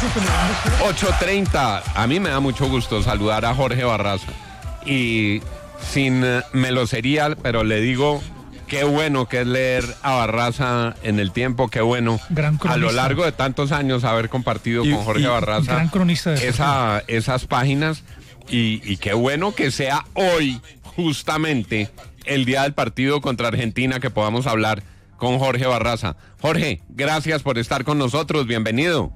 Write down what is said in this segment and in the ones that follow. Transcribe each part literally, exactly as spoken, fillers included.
ocho treinta. A mí me da mucho gusto saludar a Jorge Barraza. Y sin melosería, pero le digo, qué bueno que es leer a Barraza en el tiempo, qué bueno. Gran cronista. A lo largo de tantos años haber compartido y, con Jorge y, Barraza gran cronista de esa, esas páginas. Y, y qué bueno que sea hoy, justamente, el día del partido contra Argentina, que podamos hablar con Jorge Barraza. Jorge, gracias por estar con nosotros, bienvenido.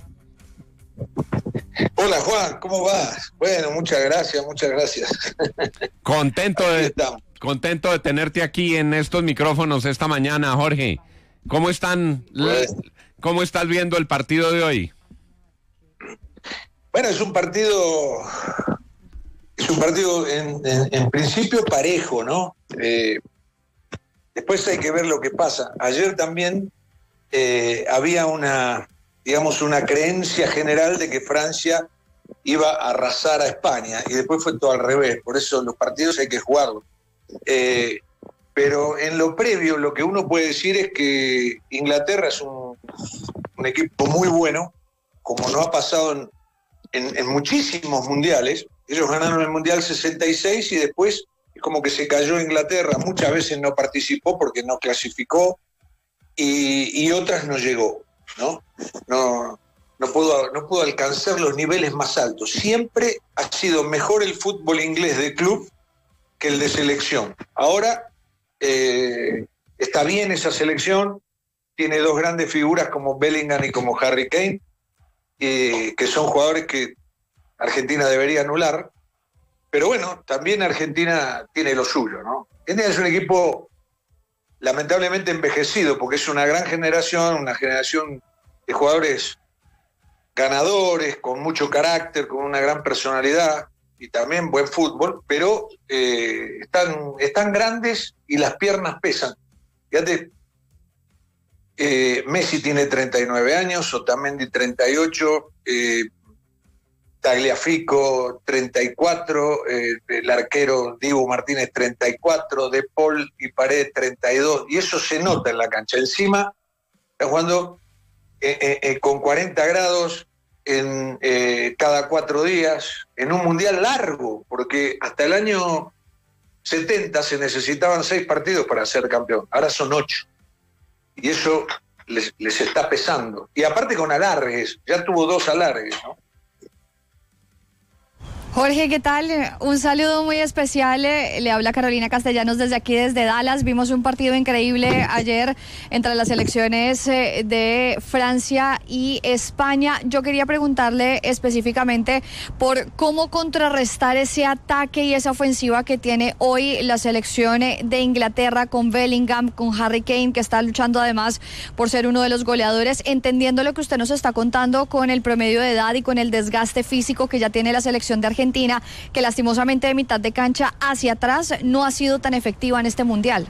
Hola Juan, ¿cómo vas? Bueno, muchas gracias, muchas gracias. Contento de, contento de tenerte aquí en estos micrófonos esta mañana, Jorge. ¿Cómo están? Pues, ¿Cómo estás viendo el partido de hoy? Bueno, es un partido, es un partido en, en, en principio parejo, ¿no? Eh, después hay que ver lo que pasa. Ayer también eh, había una, digamos, una creencia general de que Francia iba a arrasar a España, y después fue todo al revés. Por eso los partidos hay que jugarlos. Eh, pero en lo previo, lo que uno puede decir es que Inglaterra es un, un equipo muy bueno, como no ha pasado en, en, en muchísimos mundiales. Ellos ganaron el Mundial sesenta y seis y después es como que se cayó Inglaterra. Muchas veces no participó porque no clasificó, y, y otras no llegó, ¿no? No, no pudo, no pudo alcanzar los niveles más altos. Siempre ha sido mejor el fútbol inglés de club que el de selección. Ahora eh, está bien esa selección, tiene dos grandes figuras como Bellingham y como Harry Kane, eh, que son jugadores que Argentina debería anular, pero bueno, también Argentina tiene lo suyo, ¿no? Argentina es un equipo lamentablemente envejecido, porque es una gran generación, una generación de jugadores ganadores, con mucho carácter, con una gran personalidad y también buen fútbol, pero eh, están, están grandes y las piernas pesan. Fíjate, eh, Messi tiene treinta y nueve años, Otamendi treinta y ocho, eh, Tagliafico treinta y cuatro, eh, el arquero Dibu Martínez treinta y cuatro, De Paul y Paredes treinta y dos, y eso se nota en la cancha. Encima está jugando eh, eh, eh, con cuarenta grados en eh, cada cuatro días, en un mundial largo, porque hasta el año setenta se necesitaban seis partidos para ser campeón, ahora son ocho, y eso les, les está pesando, y aparte con alargues, ya tuvo dos alargues, ¿no? Jorge, ¿qué tal? Un saludo muy especial. Le habla Carolina Castellanos desde aquí, desde Dallas. Vimos un partido increíble ayer entre las selecciones de Francia y España. Yo quería preguntarle específicamente por cómo contrarrestar ese ataque y esa ofensiva que tiene hoy la selección de Inglaterra con Bellingham, con Harry Kane, que está luchando además por ser uno de los goleadores, entendiendo lo que usted nos está contando con el promedio de edad y con el desgaste físico que ya tiene la selección de Argentina. Argentina, que lastimosamente de mitad de cancha hacia atrás no ha sido tan efectiva en este mundial.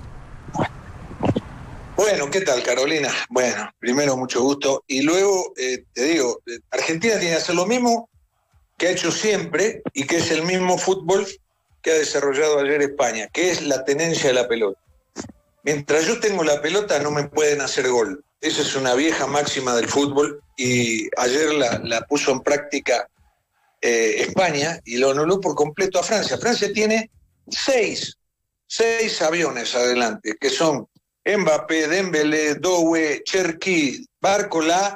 Bueno, ¿qué tal, Carolina? Bueno, primero mucho gusto, y luego eh, te digo, Argentina tiene que hacer lo mismo que ha hecho siempre y que es el mismo fútbol que ha desarrollado ayer España, que es la tenencia de la pelota. Mientras yo tengo la pelota no me pueden hacer gol. Esa es una vieja máxima del fútbol, y ayer la, la puso en práctica Eh, España, y lo anuló por completo a Francia. Francia tiene seis, seis aviones adelante, que son Mbappé, Dembélé, Doué, Cherki, Barcola,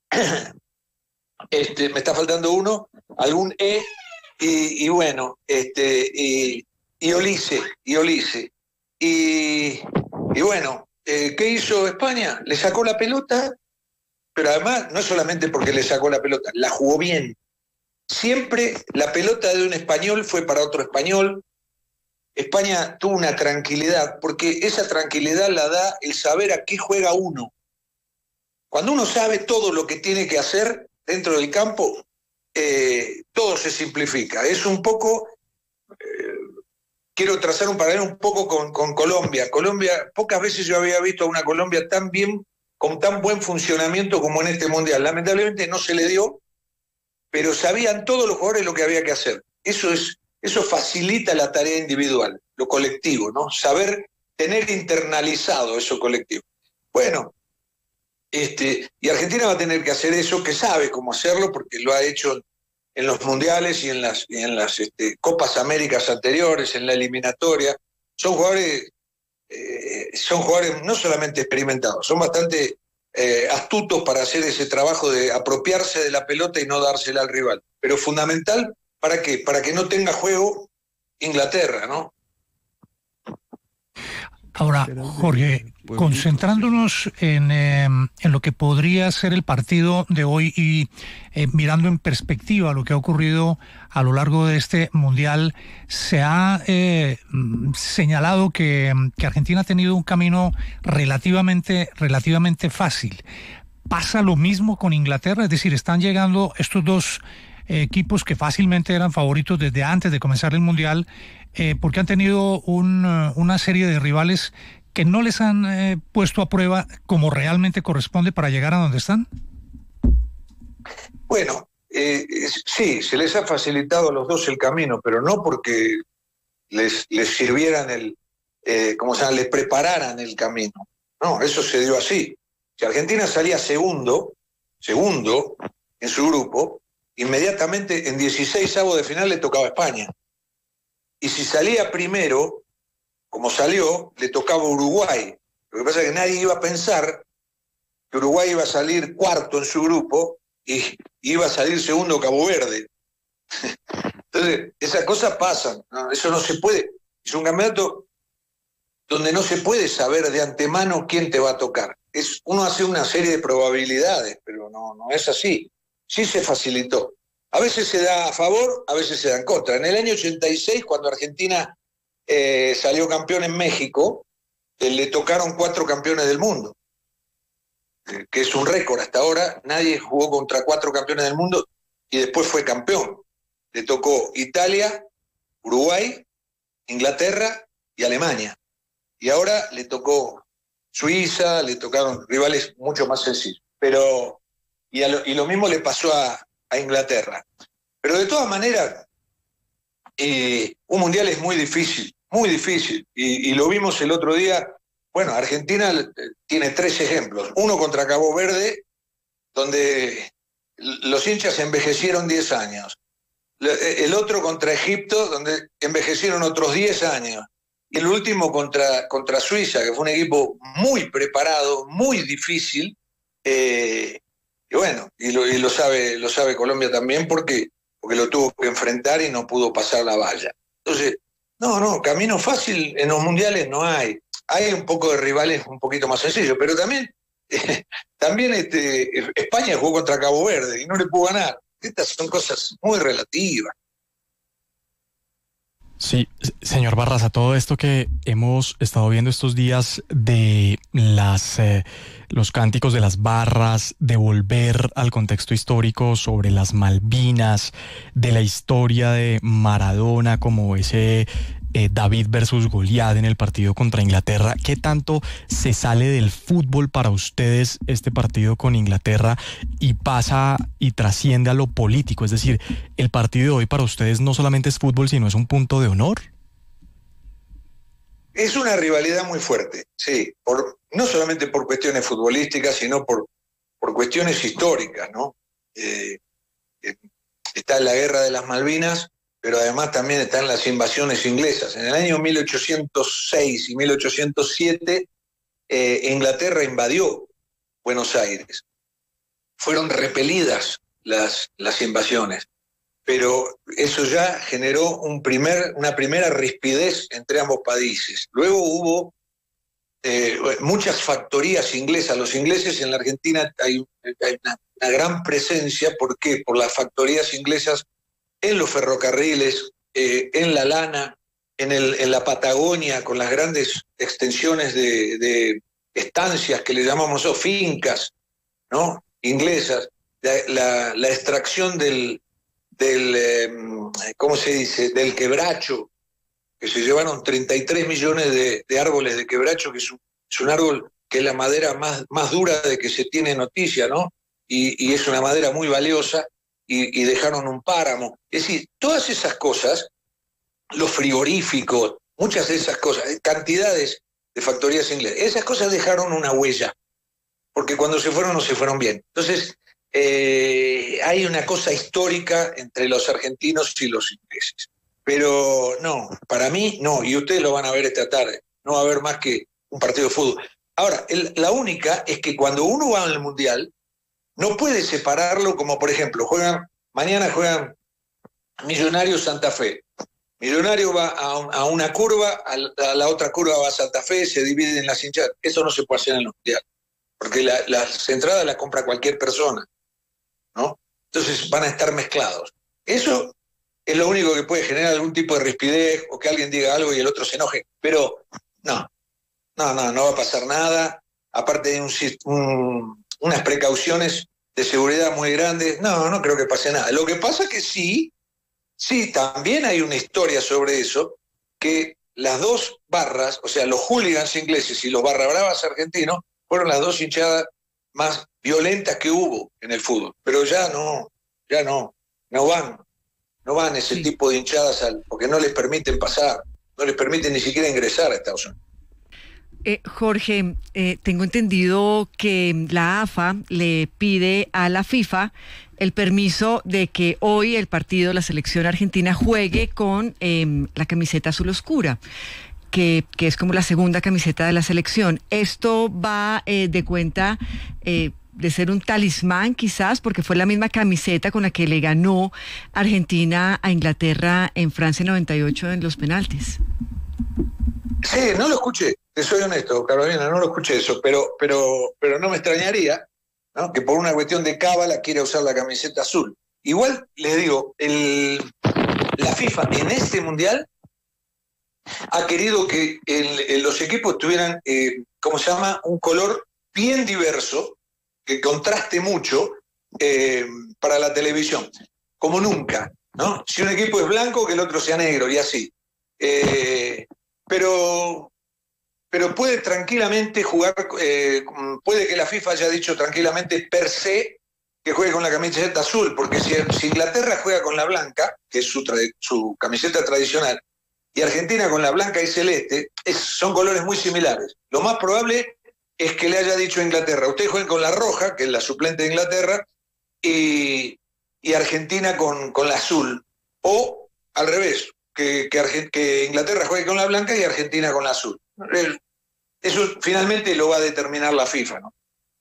este, me está faltando uno, algún E, y, y bueno, este, y, y Olise, y Olise. Y, y bueno, eh, ¿qué hizo España? Le sacó la pelota, pero además no solamente porque le sacó la pelota, la jugó bien. Siempre la pelota de un español fue para otro español. España tuvo una tranquilidad, porque esa tranquilidad la da el saber a qué juega uno. Cuando uno sabe todo lo que tiene que hacer dentro del campo, eh, todo se simplifica. Es un poco, eh, quiero trazar un paralelo un poco con, con Colombia. Colombia, pocas veces yo había visto a una Colombia tan bien, con tan buen funcionamiento como en este mundial. Lamentablemente no se le dio, pero sabían todos los jugadores lo que había que hacer. Eso es, eso facilita la tarea individual, lo colectivo, ¿no? Saber tener internalizado eso colectivo. Bueno, Este, y Argentina va a tener que hacer eso, que sabe cómo hacerlo, porque lo ha hecho en los mundiales y en las, y en las este, Copas Américas anteriores, en la eliminatoria. Son jugadores, eh, son jugadores no solamente experimentados, son bastante eh, astutos para hacer ese trabajo de apropiarse de la pelota y no dársela al rival. Pero fundamental, ¿para qué? Para que no tenga juego Inglaterra, ¿no? Ahora, Jorge, concentrándonos en, eh, en lo que podría ser el partido de hoy y eh, mirando en perspectiva lo que ha ocurrido a lo largo de este Mundial, se ha eh, señalado que, que Argentina ha tenido un camino relativamente, relativamente fácil. ¿Pasa lo mismo con Inglaterra? Es decir, están llegando estos dos equipos que fácilmente eran favoritos desde antes de comenzar el Mundial, eh, porque han tenido un, una serie de rivales que no les han eh, puesto a prueba como realmente corresponde para llegar a donde están. Bueno, eh, sí, se les ha facilitado a los dos el camino, pero no porque les, les sirvieran el, eh, como se llama, les prepararan el camino. No, eso se dio así. Si Argentina salía segundo, segundo en su grupo, inmediatamente en dieciseisavos de final le tocaba a España. Y si salía primero, como salió, le tocaba a Uruguay. Lo que pasa es que nadie iba a pensar que Uruguay iba a salir cuarto en su grupo y iba a salir segundo Cabo Verde. Entonces, esas cosas pasan, ¿no? Eso no se puede. Es un campeonato donde no se puede saber de antemano quién te va a tocar. Es, uno hace una serie de probabilidades, pero no, no es así. Sí se facilitó. A veces se da a favor, a veces se da en contra. En el año ochenta y seis, cuando Argentina eh, salió campeón en México, eh, le tocaron cuatro campeones del mundo, eh, que es un récord. Hasta ahora nadie jugó contra cuatro campeones del mundo y después fue campeón. Le tocó Italia, Uruguay, Inglaterra y Alemania. Y ahora le tocó Suiza, le tocaron rivales mucho más sencillos. Pero... Y, a lo, y lo mismo le pasó a, a Inglaterra. Pero de todas maneras, eh, un mundial es muy difícil, muy difícil. Y, y lo vimos el otro día. Bueno, Argentina tiene tres ejemplos. Uno contra Cabo Verde, donde los hinchas envejecieron diez años. El otro contra Egipto, donde envejecieron otros diez años. Y el último contra, contra Suiza, que fue un equipo muy preparado, muy difícil. Eh, Y bueno, y lo, y lo sabe lo sabe Colombia también porque, porque lo tuvo que enfrentar y no pudo pasar la valla. Entonces, no, no, camino fácil en los mundiales no hay. Hay un poco de rivales un poquito más sencillos, pero también, eh, también este, España jugó contra Cabo Verde y no le pudo ganar. Estas son cosas muy relativas. Sí, señor Barraza, todo esto que hemos estado viendo estos días de las eh, los cánticos de las barras, de volver al contexto histórico sobre las Malvinas, de la historia de Maradona como ese eh, David versus Goliat en el partido contra Inglaterra, ¿qué tanto se sale del fútbol para ustedes este partido con Inglaterra y pasa y trasciende a lo político? Es decir, el partido de hoy para ustedes no solamente es fútbol, sino es un punto de honor. Es una rivalidad muy fuerte, sí, por, no solamente por cuestiones futbolísticas, sino por, por cuestiones históricas, ¿no? Eh, eh, está la guerra de las Malvinas, pero además también están las invasiones inglesas. En el año mil ochocientos seis y mil ochocientos siete, eh, Inglaterra invadió Buenos Aires. Fueron repelidas las, las invasiones, pero eso ya generó un primer, una primera rispidez entre ambos países. Luego hubo eh, muchas factorías inglesas. Los ingleses en la Argentina hay, hay una, una gran presencia. ¿Por qué? Por las factorías inglesas en los ferrocarriles, eh, en la lana, en, el, en la Patagonia, con las grandes extensiones de, de estancias que le llamamos o fincas, ¿no? Inglesas, la, la, la extracción del, del eh, ¿cómo se dice?, del quebracho, que se llevaron treinta y tres millones de, de árboles de quebracho, que es un, es un árbol que es la madera más, más dura de que se tiene noticia, ¿no? Y, y es una madera muy valiosa. Y, y dejaron un páramo. Es decir, todas esas cosas, los frigoríficos, muchas de esas cosas, cantidades de factorías inglesas, esas cosas dejaron una huella. porque cuando se fueron no se fueron bien. Entonces, eh, hay una cosa histórica entre los argentinos y los ingleses. Pero no, para mí no, y ustedes lo van a ver esta tarde, no va a haber más que un partido de fútbol. Ahora, el, la única es que cuando uno va al Mundial, no puede separarlo como, por ejemplo, juegan, mañana juegan Millonarios Santa Fe. Millonario va a, un, a una curva, a la, a la otra curva va a Santa Fe, se dividen las hinchadas. Eso no se puede hacer en el Mundial, porque la, las entradas las compra cualquier persona, ¿no? Entonces van a estar mezclados. Eso es lo único que puede generar algún tipo de rispidez o que alguien diga algo y el otro se enoje. Pero no, no, no, no va a pasar nada. Aparte de un, un, unas precauciones de seguridad muy grandes, no, no creo que pase nada. Lo que pasa es que sí, sí, también hay una historia sobre eso, que las dos barras, o sea, los hooligans ingleses y los barra bravas argentinos, fueron las dos hinchadas más violentas que hubo en el fútbol. Pero ya no, ya no, no van. No van ese sí. tipo de hinchadas al, porque no les permiten pasar, no les permiten ni siquiera ingresar a Estados Unidos. Eh, Jorge, eh, tengo entendido que la A F A le pide a la FIFA el permiso de que hoy el partido, la selección argentina, juegue con eh, la camiseta azul oscura, que, que es como la segunda camiseta de la selección. Esto va eh, de cuenta... Eh, de ser un talismán quizás, porque fue la misma camiseta con la que le ganó Argentina a Inglaterra en Francia noventa y ocho en los penaltis. Sí, no lo escuché, te soy honesto, Carolina, no lo escuché eso, pero, pero, pero no me extrañaría, ¿no?, que por una cuestión de cábala quiera usar la camiseta azul. Igual, les digo, el, la FIFA en este Mundial ha querido que el, el, los equipos tuvieran, eh, ¿cómo se llama?, un color bien diverso, que contraste mucho eh, para la televisión, como nunca, ¿no? Si un equipo es blanco, que el otro sea negro, y así. Eh, pero, pero puede tranquilamente jugar, eh, puede que la FIFA haya dicho tranquilamente per se que juegue con la camiseta azul, porque si, si Inglaterra juega con la blanca, que es su, su camiseta tradicional, y Argentina con la blanca y celeste, es, son colores muy similares. Lo más probable es que le haya dicho a Inglaterra, ustedes jueguen con la roja, que es la suplente de Inglaterra, y, y Argentina con, con la azul. O al revés, que, que, que Inglaterra juegue con la blanca y Argentina con la azul. Eso finalmente lo va a determinar la FIFA, ¿no?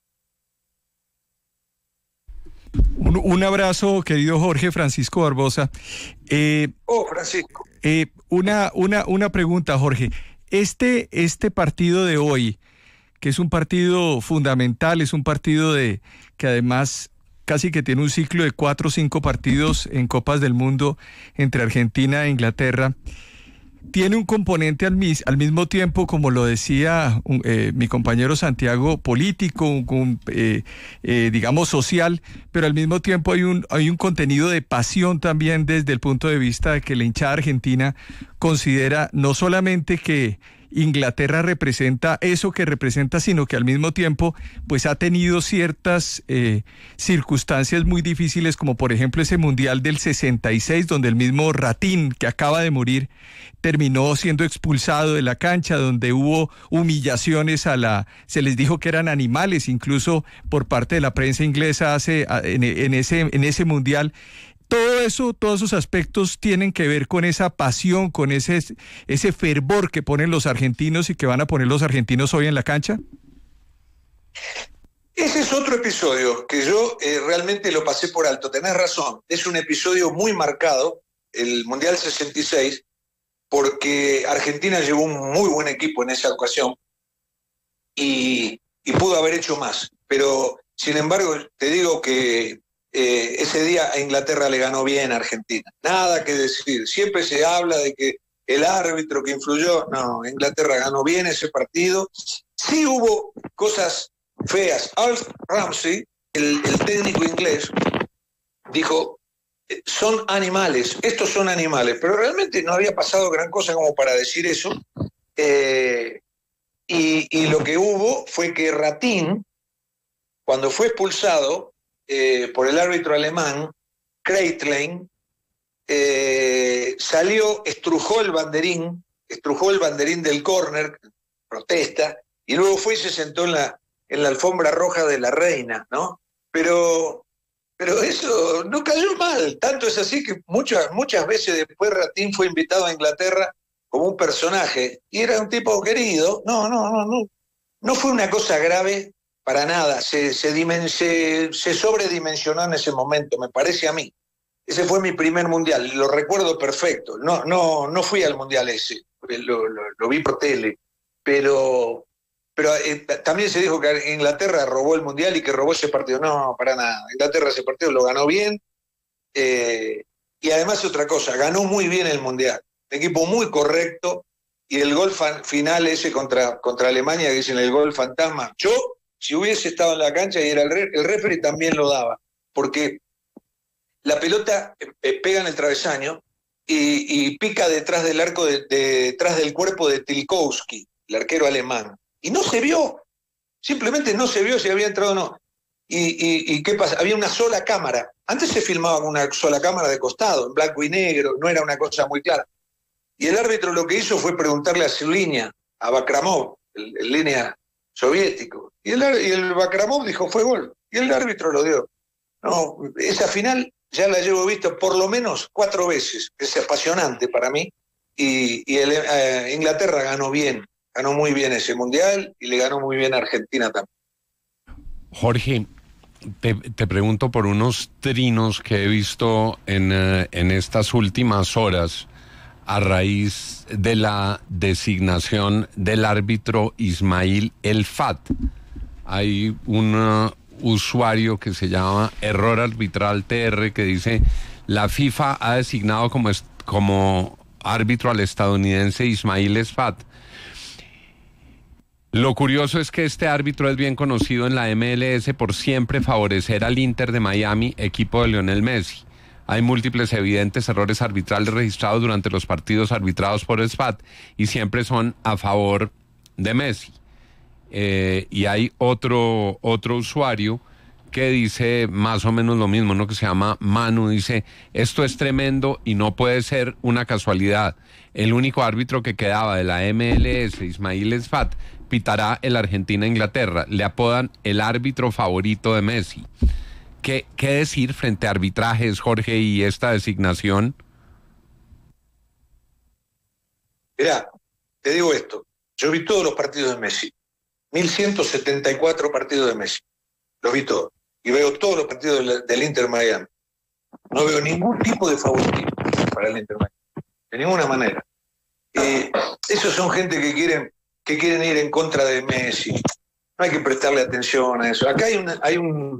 Un, un abrazo, querido Jorge. Francisco Barbosa. Eh, oh, Francisco. Eh, una, una, una pregunta, Jorge. Este, este partido de hoy, que es un partido fundamental, es un partido de que además casi que tiene un ciclo de cuatro o cinco partidos en Copas del Mundo entre Argentina e Inglaterra, tiene un componente al, mis, al mismo tiempo, como lo decía un, eh, mi compañero Santiago, político, un, un, eh, eh, digamos social, pero al mismo tiempo hay un, hay un contenido de pasión también desde el punto de vista de que la hinchada argentina considera no solamente que Inglaterra representa eso que representa, sino que al mismo tiempo pues ha tenido ciertas eh, circunstancias muy difíciles, como por ejemplo ese Mundial del sesenta y seis, donde el mismo Ratín, que acaba de morir, terminó siendo expulsado de la cancha, donde hubo humillaciones a la, se les dijo que eran animales, incluso por parte de la prensa inglesa hace en, en ese en ese Mundial. Todo eso, todos esos aspectos tienen que ver con esa pasión, con ese, ese fervor que ponen los argentinos y que van a poner los argentinos hoy en la cancha. Ese es otro episodio que yo eh, realmente lo pasé por alto. Tenés razón, es un episodio muy marcado, el Mundial sesenta y seis, porque Argentina llevó un muy buen equipo en esa ocasión y, y pudo haber hecho más. Pero, sin embargo, te digo que Eh, ese día a Inglaterra le ganó bien a Argentina. Nada que decir. Siempre se habla de que el árbitro que influyó. No, Inglaterra ganó bien ese partido. Sí hubo cosas feas. Alf Ramsey, el, el técnico inglés, dijo, son animales, estos son animales. Pero realmente no había pasado gran cosa como para decir eso. Eh, y, y lo que hubo fue que Ratín, cuando fue expulsado, Eh, por el árbitro alemán, Kreitlein, eh, salió, estrujó el banderín, estrujó el banderín del córner, protesta, y luego fue y se sentó en la, en la alfombra roja de la reina, ¿no? Pero, pero eso no cayó mal. Tanto es así que muchas, muchas veces después Ratín fue invitado a Inglaterra como un personaje y era un tipo querido. No, no, no, no. No fue una cosa grave para nada. Se, se, dimen, se, se sobredimensionó en ese momento, me parece a mí. Ese fue mi primer mundial, lo recuerdo perfecto. No, no, no fui al mundial ese, lo, lo, lo vi por tele, pero, pero eh, también se dijo que Inglaterra robó el mundial y que robó ese partido. No, para nada. Inglaterra ese partido lo ganó bien, eh, y además otra cosa, ganó muy bien el mundial. Un equipo muy correcto, y el gol fan, final ese contra, contra Alemania, que dicen el gol fantasma, yo, si hubiese estado en la cancha y era el, re, el referee, también lo daba, porque la pelota eh, pega en el travesaño y, y pica detrás del arco, de, de, detrás del cuerpo de Tilkowski, el arquero alemán. Y no se vio, simplemente no se vio si había entrado o no. Y, y, ¿Y qué pasa? Había una sola cámara. Antes se filmaba con una sola cámara de costado, en blanco y negro, no era una cosa muy clara. Y el árbitro lo que hizo fue preguntarle a su línea, a Bakramov, el, el línea soviético. Y el, y el Bakramov dijo, fue gol. Y el árbitro lo dio. No, esa final ya la llevo visto por lo menos cuatro veces. Es apasionante para mí. Y, y el, eh, Inglaterra ganó bien, ganó muy bien ese mundial y le ganó muy bien a Argentina también. Jorge, te, te pregunto por unos trinos que he visto en, uh, en estas últimas horas a raíz de la designación del árbitro Ismail El Fat. Hay un uh, usuario que se llama Error Arbitral T R que dice: la FIFA ha designado como, como árbitro al estadounidense Ismail El Fat. Lo curioso es que este árbitro es bien conocido en la M L S por siempre favorecer al Inter de Miami, equipo de Lionel Messi. Hay múltiples evidentes errores arbitrales registrados durante los partidos arbitrados por El Fat y siempre son a favor de Messi. Eh, y hay otro, otro usuario que dice más o menos lo mismo, ¿no? Que se llama Manu, dice: esto es tremendo y no puede ser una casualidad. El único árbitro que quedaba de la M L S, Ismail El Fat, pitará el Argentina-Inglaterra. Le apodan el árbitro favorito de Messi. ¿Qué, ¿Qué decir frente a arbitrajes, Jorge, y esta designación? Mirá, te digo esto. Yo vi todos los partidos de Messi. mil ciento setenta y cuatro partidos de Messi. Los vi todos. Y veo todos los partidos del, del Inter Miami. No veo ningún tipo de favoritismo para el Inter Miami. De ninguna manera. Eh, esos son gente que quieren, que quieren ir en contra de Messi. No hay que prestarle atención a eso. Acá hay, una, hay un...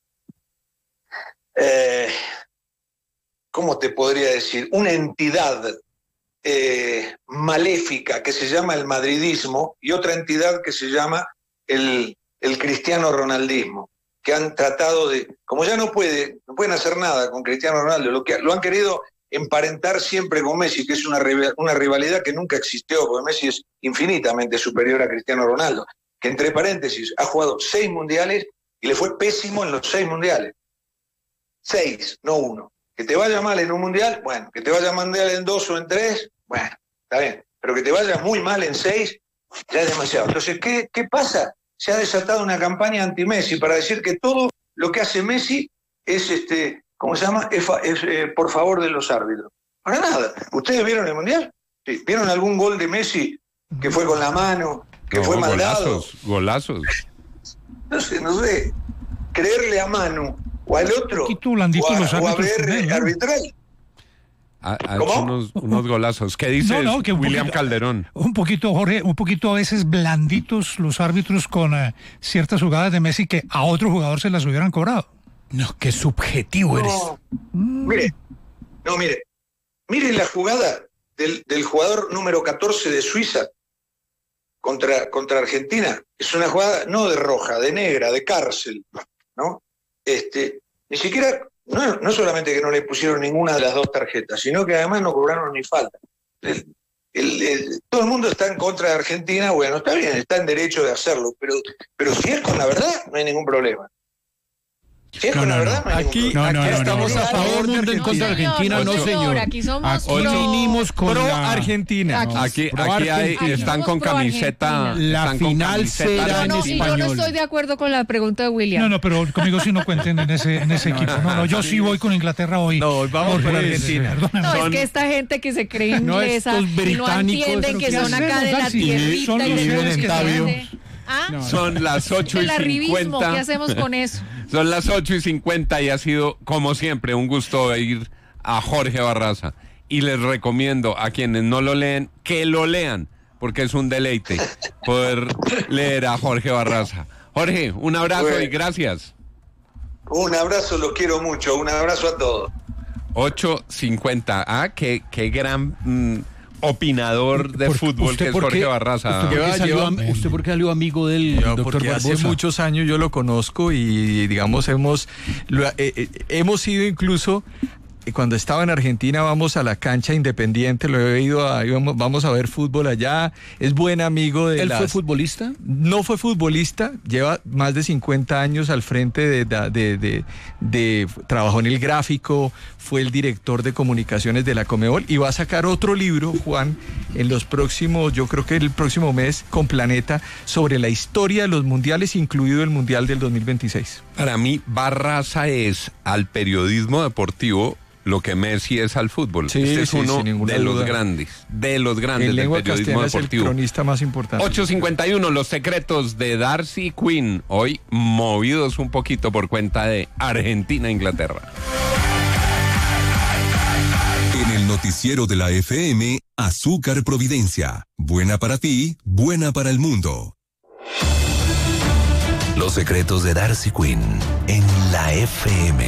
Eh, ¿cómo te podría decir? Una entidad eh, maléfica que se llama el madridismo y otra entidad que se llama el, el cristiano ronaldismo, que han tratado de, como ya no puede, no pueden hacer nada con Cristiano Ronaldo, lo, que, lo han querido emparentar siempre con Messi, que es una, una rivalidad que nunca existió, porque Messi es infinitamente superior a Cristiano Ronaldo, que entre paréntesis ha jugado seis mundiales y le fue pésimo en los seis mundiales. Seis, no uno. Que te vaya mal en un mundial, bueno, que te vaya mal en dos o en tres, bueno, está bien, pero que te vaya muy mal en seis, ya es demasiado. Entonces, ¿qué, qué pasa? Se ha desatado una campaña anti-Messi para decir que todo lo que hace Messi es, este, ¿cómo se llama? Es, es eh, por favor de los árbitros. Para nada. ¿Ustedes vieron el mundial? Sí. ¿Vieron algún gol de Messi que fue con la mano, que no, fue mal dado? Golazos, golazos. No sé, no sé. Creerle a Manu o al otro, o a, los o a ver ¿no? arbitral. Ha, ha hecho unos, unos golazos. ¿Qué dice no, no, que William poquito, Calderón? Un poquito, Jorge, un poquito a veces blanditos los árbitros con uh, ciertas jugadas de Messi que a otro jugador se las hubieran cobrado. No, qué subjetivo eres. No, mm. Mire, no, mire, mire la jugada del, del jugador número catorce de Suiza contra, contra Argentina. Es una jugada no de roja, de negra, de cárcel, ¿no? Este, ni siquiera, no, no solamente que no le pusieron ninguna de las dos tarjetas, sino que además no cobraron ni falta. El, el, el, todo el mundo está en contra de Argentina, bueno, está bien, está en derecho de hacerlo, pero, pero si es con la verdad, no hay ningún problema. Si es con la verdad, aquí, no, aquí no, no, estamos no, a no, favor todo el de mundo en contra de Argentina. Argentina, no, señor. Aquí somos Aquí pro- vinimos con pro la Argentina. No, Aquí, pro aquí hay- Argentina. están Somos con pro camiseta. Argentina. La están con final camiseta será Yo en no, argentina. y yo no español. estoy de acuerdo con la pregunta de William. No, no, pero conmigo sí no cuenten en ese, en ese equipo. No, no, yo sí voy con Inglaterra hoy. No, vamos Jorge, por Argentina. perdóname. No, Son- es que esta gente que se cree No, inglesa estos y no británicos, entienden pero que ¿qué son acá de hacemos, la Alci? tierrita Son y los de seres que Occidente. saben. ¿Ah? No. Son las ocho El y arribismo, ¿qué cincuenta. hacemos con eso? Son las ocho y cincuenta y ha sido, como siempre, un gusto ir a Jorge Barraza. Y les recomiendo a quienes no lo leen, que lo lean, porque es un deleite poder leer a Jorge Barraza. Jorge, un abrazo Bueno. y gracias. Un abrazo, los quiero mucho. Un abrazo a todos. ocho cincuenta. Ah, qué, qué gran mm, opinador de Por- fútbol usted que es por Jorge qué- Barraza. ¿Usted por qué Lleva- salió, lleva- am- usted por qué salió amigo del Yo, doctor porque hace Barbosa? muchos años yo lo conozco y digamos hemos lo- eh, eh, hemos ido incluso eh, cuando estaba en Argentina vamos a la cancha Independiente, lo he ido a íbamos- vamos a ver fútbol allá, es buen amigo de ¿Él las- fue futbolista? No fue futbolista, lleva más de cincuenta años al frente de, de, de, de- de- trabajó en el gráfico, fue el director de comunicaciones de la Conmebol y va a sacar otro libro, Juan, en los próximos, yo creo que el próximo mes, con Planeta, sobre la historia de los mundiales, incluido el Mundial del dos mil veintiséis. Para mí, Barraza es al periodismo deportivo lo que Messi es al fútbol. Sí, este es sí, uno sin ninguna de los duda. grandes, de los grandes En del lengua periodismo castellana es el deportivo. cronista más importante. ocho cincuenta y uno, los secretos de Darcy Quinn, hoy movidos un poquito por cuenta de Argentina-Inglaterra. En el noticiero de la F M, Azúcar Providencia. Buena para ti, buena para el mundo. Los secretos de Darcy Quinn en la F M.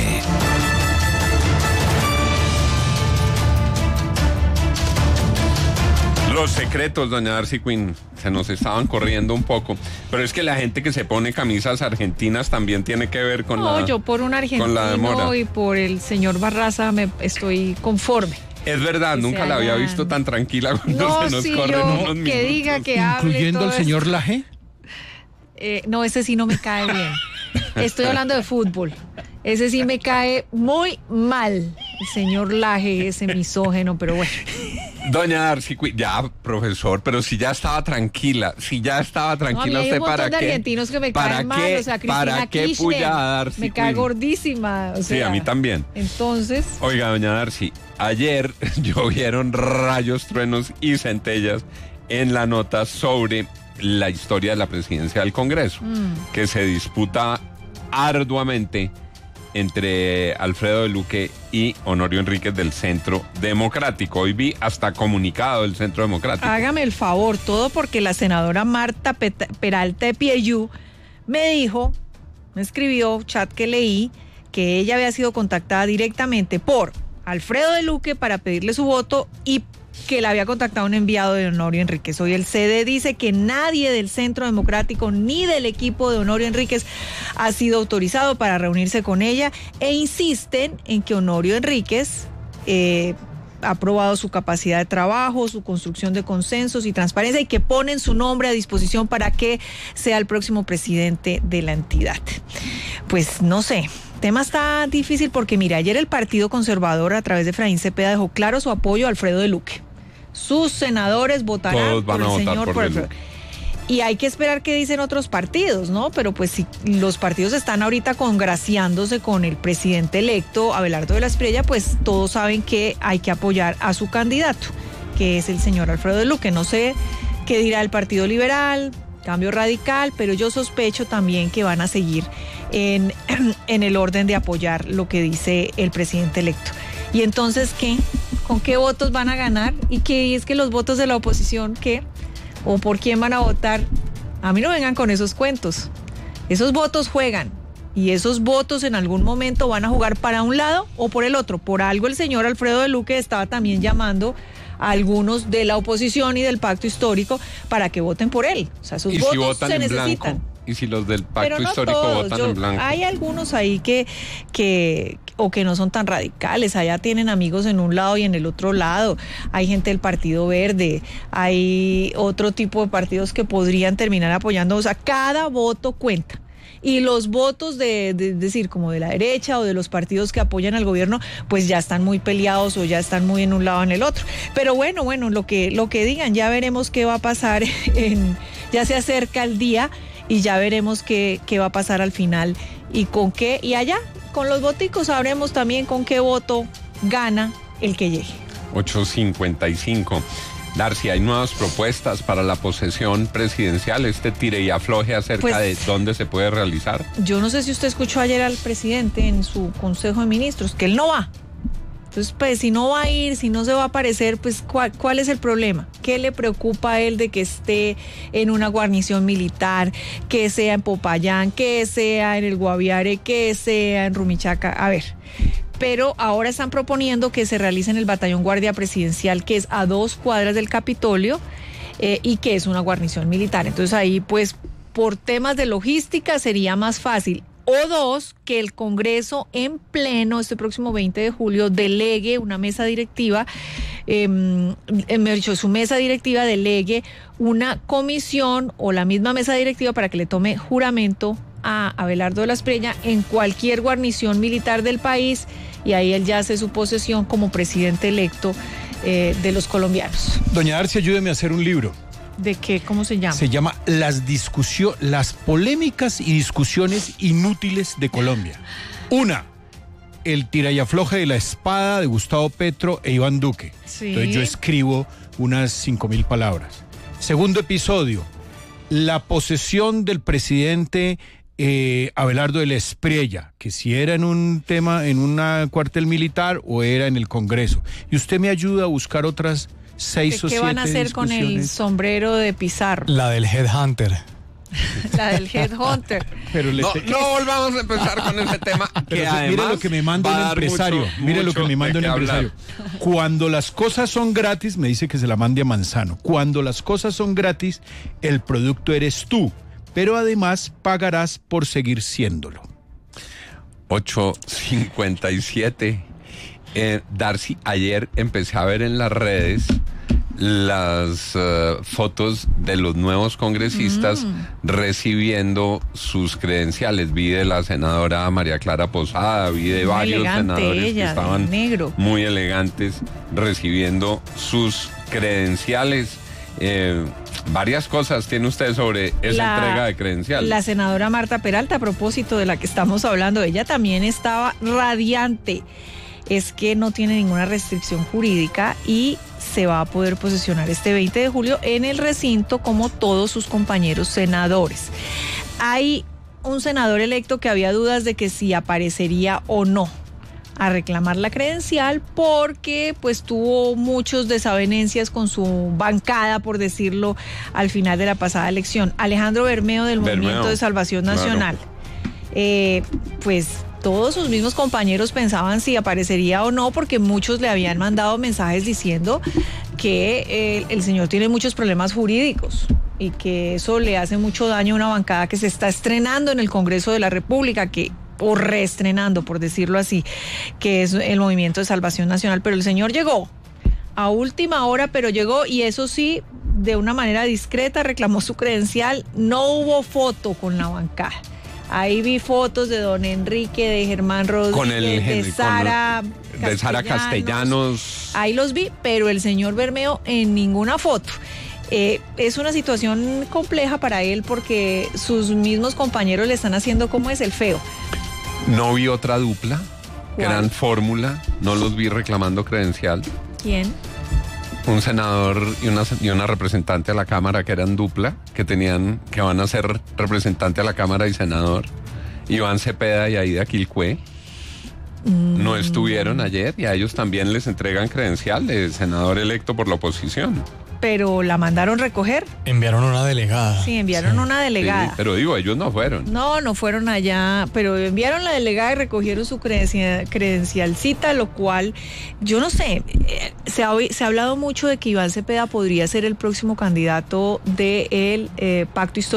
Los secretos, doña Darcy Quinn, se nos estaban corriendo un poco, pero es que la gente que se pone camisas argentinas también tiene que ver con No, la... yo por un con la demora. argentino y por el señor Barraza me estoy conforme. Es verdad, que nunca se la había hagan- visto tan tranquila cuando No, se nos sí, corren yo unos que minutos. diga que hable ¿Incluyendo todo al señor esto. Laje? Eh, no, ese sí no me cae bien. Estoy hablando de fútbol. Ese sí me cae muy mal. El señor Laje, ese misógeno, pero bueno. Doña Darcy Quinn, ya, profesor, pero si ya estaba tranquila, si ya estaba No, a mí tranquila, hay usted un montón para de qué, argentinos que me ¿para caen mal, qué, o sea, Cristina para qué Kirchner, puya a Darcy me cae Quinn? gordísima, o Sí, sea, a mí también. Entonces, Oiga, doña Darcy, ayer llovieron rayos, truenos y centellas en la nota sobre la historia de la presidencia del Congreso, mm, que se disputa arduamente entre Alfredo de Luque y Honorio Enríquez del Centro Democrático. Hoy vi hasta comunicado del Centro Democrático. Hágame el favor, todo porque la senadora Marta Peta- Peralta de Pieyú me dijo, me escribió, chat que leí, que ella había sido contactada directamente por Alfredo de Luque para pedirle su voto y que la había contactado un enviado de Honorio Enríquez. Hoy el C D dice que nadie del Centro Democrático ni del equipo de Honorio Enríquez ha sido autorizado para reunirse con ella e insisten en que Honorio Enríquez eh, ha probado su capacidad de trabajo, su construcción de consensos y transparencia y que ponen su nombre a disposición para que sea el próximo presidente de la entidad. Pues no sé. El tema está difícil porque, mira, ayer el Partido Conservador a través de Efraín Cepeda dejó claro su apoyo a Alfredo de Luque. Sus senadores votarán Todos van por a el votar señor por por De Alfredo. Luque. Y hay que esperar qué dicen otros partidos, ¿no? Pero pues si los partidos están ahorita congraciándose con el presidente electo, Abelardo de la Espriella, pues todos saben que hay que apoyar a su candidato, que es el señor Alfredo de Luque. No sé qué dirá el Partido Liberal, Cambio Radical, pero yo sospecho también que van a seguir en, en el orden de apoyar lo que dice el presidente electo. Y entonces, ¿qué? ¿Con qué votos van a ganar? ¿Y qué es que los votos de la oposición, qué? ¿O por quién van a votar? A mí no vengan con esos cuentos. Esos votos juegan y esos votos en algún momento van a jugar para un lado o por el otro. Por algo el señor Alfredo de Luque estaba también llamando a algunos de la oposición y del pacto histórico para que voten por él. O sea, esos ¿Y votos si votan se en necesitan. blanco? ¿Y si los del pacto Pero no histórico todos. votan Yo- en blanco? Hay algunos ahí que, que, o que no son tan radicales. Allá tienen amigos en un lado y en el otro lado. Hay gente del Partido Verde. Hay otro tipo de partidos que podrían terminar apoyando. O sea, cada voto cuenta. y los votos de, de, de decir, como de la derecha o de los partidos que apoyan al gobierno, pues ya están muy peleados o ya están muy en un lado o en el otro. Pero bueno, bueno, lo que, lo que digan, ya veremos qué va a pasar, en, ya se acerca el día y ya veremos qué, qué va a pasar al final y con qué, y allá, con los voticos sabremos también con qué voto gana el que llegue. ocho cincuenta y cinco. Darcy, ¿hay nuevas propuestas para la posesión presidencial? Este tire y afloje acerca pues, de dónde se puede realizar. Yo no sé si usted escuchó ayer al presidente en su Consejo de Ministros, que él no va. Entonces, pues, si no va a ir, si no se va a aparecer, pues, ¿cuál, cuál es el problema? ¿Qué le preocupa a él de que esté en una guarnición militar, que sea en Popayán, que sea en el Guaviare, que sea en Rumichaca? A ver... Pero ahora están proponiendo que se realice en el Batallón Guardia Presidencial, que es a dos cuadras del Capitolio, eh, y que es una guarnición militar. Entonces ahí, pues, por temas de logística sería más fácil. O dos, que el Congreso en pleno, este próximo veinte de julio, delegue una mesa directiva, eh, me he dicho, su mesa directiva delegue una comisión o la misma mesa directiva para que le tome juramento a Abelardo de la Espriella en cualquier guarnición militar del país, y ahí él ya hace su posesión como presidente electo eh, de los colombianos. Doña Darcy, ayúdeme a hacer un libro. ¿De qué? ¿Cómo se llama? Se llama Las discusiones, las polémicas y discusiones inútiles de Colombia. Una, el tira y afloje de la espada de Gustavo Petro e Iván Duque. Sí. Entonces yo escribo unas cinco mil palabras. Segundo episodio, la posesión del presidente eh, Abelardo de la Espriella, que si era en un tema, en un cuartel militar o era en el Congreso. Y usted me ayuda a buscar otras seis o siete. ¿Qué van a hacer con el sombrero de Pizarro? La del Headhunter. La del Headhunter. Pero no, te... no volvamos a empezar con ese tema. Que Pero mire lo que me manda un empresario. Mucho, mire mucho lo que me manda un empresario. Hablar. Cuando las cosas son gratis, me dice que se la mande a Manzano. Cuando las cosas son gratis, el producto eres tú. Pero además pagarás por seguir siéndolo. ocho cincuenta y siete. Eh, Darcy, ayer empecé a ver en las redes las uh, fotos de los nuevos congresistas mm. recibiendo sus credenciales. Vi de la senadora María Clara Posada, vi de muy varios senadores ella, que estaban negro. muy elegantes recibiendo sus credenciales. Eh, varias cosas tiene usted sobre esa la, entrega de credenciales. La senadora Marta Peralta, a propósito de la que estamos hablando, ella también estaba radiante. Es que no tiene ninguna restricción jurídica y se va a poder posesionar este veinte de julio en el recinto como todos sus compañeros senadores. Hay un senador electo que había dudas de que si aparecería o no a reclamar la credencial porque pues tuvo muchos desavenencias con su bancada, por decirlo, al final de la pasada elección. Alejandro Bermeo del Bermeo, Movimiento de Salvación Nacional. Claro. Eh, pues todos sus mismos compañeros pensaban si aparecería o no, porque muchos le habían mandado mensajes diciendo que eh, el señor tiene muchos problemas jurídicos y que eso le hace mucho daño a una bancada que se está estrenando en el Congreso de la República, que o reestrenando, por decirlo así, que es el Movimiento de Salvación Nacional. Pero el señor llegó a última hora, pero llegó, y eso sí, de una manera discreta, reclamó su credencial. No hubo foto con la bancada. Ahí vi fotos de don Enrique, de Germán Rodríguez, con el, de Sara con el, de Sara Castellanos. Ahí los vi, pero el señor Bermeo en ninguna foto. Eh, es una situación compleja para él porque sus mismos compañeros le están haciendo como es el feo. No vi otra dupla, que eran Fórmula, no los vi reclamando credencial. ¿Quién? Un senador y una, y una representante a la Cámara que eran dupla, que tenían, que van a ser representante a la Cámara y senador. Iván Cepeda y Aida Quilcué. Mm. No estuvieron ayer y a ellos también les entregan credencial de senador electo por la oposición. Pero la mandaron recoger. Enviaron una delegada. Sí, enviaron sí. una delegada. Sí, pero digo, ellos no fueron. No, no fueron allá, pero enviaron la delegada y recogieron su credencial, credencialcita, lo cual, yo no sé, se ha, se ha hablado mucho de que Iván Cepeda podría ser el próximo candidato del eh, Pacto Histórico